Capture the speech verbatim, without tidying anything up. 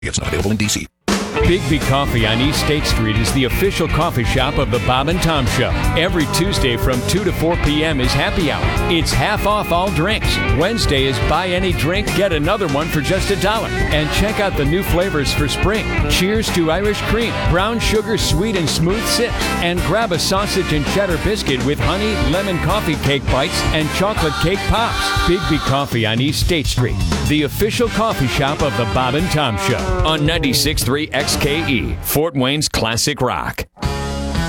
It's not available in D C. Bigby Coffee on East State Street is the official coffee shop of the Bob and Tom Show. Every Tuesday from two to four p.m. is happy hour. It's half off all drinks. Wednesday is buy any drink, get another one for just a dollar. And check out the new flavors for spring. Cheers to Irish cream, brown sugar sweet and smooth sips, and grab a sausage and cheddar biscuit with honey, lemon coffee cake bites, and chocolate cake pops. Bigby Coffee on East State Street, the official coffee shop of the Bob and Tom Show on ninety-six point three X K E, Fort Wayne's Classic Rock.